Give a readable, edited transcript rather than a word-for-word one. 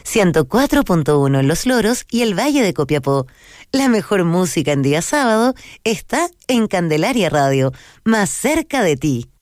104.1 en Los Loros y el Valle de Copiapó. La mejor música en día sábado está en Candelaria Radio, más cerca de ti.